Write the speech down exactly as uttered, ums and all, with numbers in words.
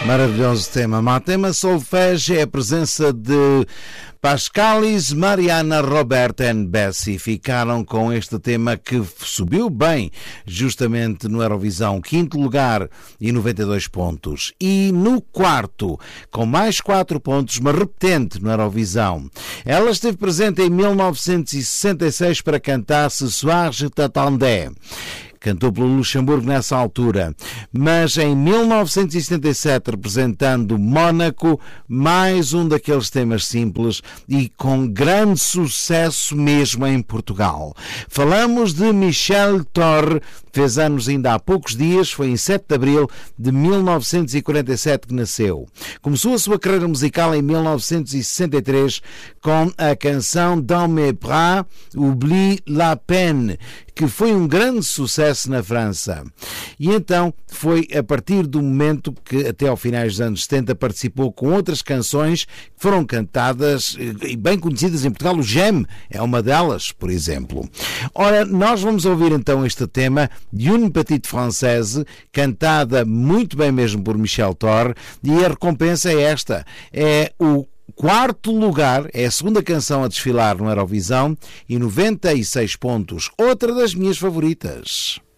Maravilhoso tema. Matema Solfege é a presença de Pascalis, Mariana, Roberta e Bessie. Ficaram com este tema que subiu bem justamente no Eurovisão. Quinto lugar e noventa e dois pontos. E no quarto, com mais quatro pontos, mas repetente no Eurovisão. Ela esteve presente em mil novecentos e sessenta e seis para cantar Ce soir je t'attendais. Cantou pelo Luxemburgo nessa altura, mas em mil novecentos e setenta e sete, representando Mónaco, mais um daqueles temas simples e com grande sucesso mesmo em Portugal. Falamos de Michel Thorre, fez anos ainda há poucos dias, foi em sete de abril de mil novecentos e quarenta e sete que nasceu. Começou a sua carreira musical em mil novecentos e sessenta e três com a canção Dans mes bras, Oublie la peine, que foi um grande sucesso na França. E então foi a partir do momento que até ao finais dos anos setenta participou com outras canções que foram cantadas e bem conhecidas em Portugal. O Gem é uma delas, por exemplo. Ora, nós vamos ouvir então este tema de Une Petite Française, cantada muito bem mesmo por Michel Thorre, e a recompensa é esta, é o quarto lugar, é a segunda canção a desfilar no Eurovisão e noventa e seis pontos. Outra das minhas favoritas.